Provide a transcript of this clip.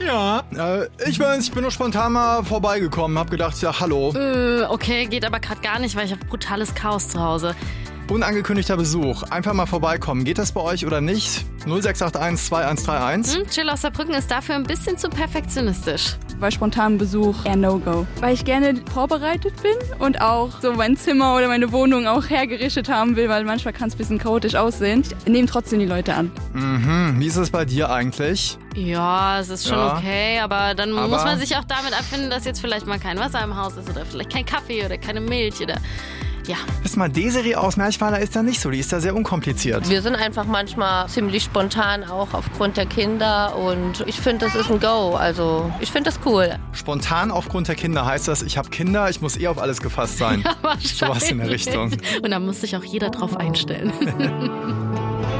Ja, ich bin nur spontan mal vorbeigekommen, hab gedacht, ja, hallo. Okay, geht aber gerade gar nicht, weil ich habe brutales Chaos zu Hause. Unangekündigter Besuch, einfach mal vorbeikommen. Geht das bei euch oder nicht? 0681 2131. Chill aus Saarbrücken ist dafür ein bisschen zu perfektionistisch. Bei spontanem Besuch eher No-Go. Weil ich gerne vorbereitet bin und auch so mein Zimmer oder meine Wohnung auch hergerichtet haben will, weil manchmal kann es ein bisschen chaotisch aussehen. Ich nehme trotzdem die Leute an. Wie ist es bei dir eigentlich? Ja, es ist schon okay, aber dann muss man sich auch damit abfinden, dass jetzt vielleicht mal kein Wasser im Haus ist oder vielleicht kein Kaffee oder keine Milch oder... Ja. Ist mal Desiree aus Merchweiler ist da nicht so, die ist da sehr unkompliziert. Wir sind einfach manchmal ziemlich spontan, auch aufgrund der Kinder und ich finde, das ist ein Go, also ich finde das cool. Spontan aufgrund der Kinder heißt das, ich habe Kinder, ich muss auf alles gefasst sein. Ja, wahrscheinlich. Sowas in der Richtung. Und da muss sich auch jeder drauf einstellen.